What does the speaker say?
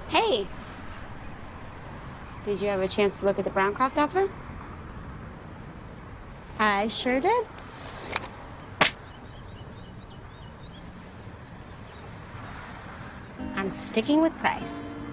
Hey, did you have a chance to look at the Browncroft offer? I sure did. I'm sticking with price.